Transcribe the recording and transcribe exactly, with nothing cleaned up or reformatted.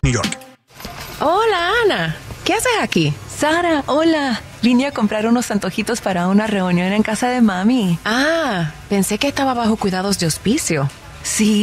New York. Hola, Ana. ¿Qué haces aquí? Sara, hola. Vine a comprar unos antojitos para una reunión en casa de mami. Ah, pensé que estaba bajo cuidados de hospicio. Sí.